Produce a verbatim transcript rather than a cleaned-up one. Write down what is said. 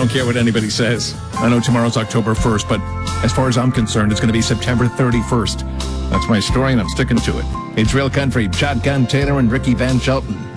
don't care what anybody says. I know tomorrow's October first, but as far as I'm concerned, it's going to be September thirty-first. That's my story, and I'm sticking to it. It's Real Country, Shotgun Taylor and Ricky Van Shelton.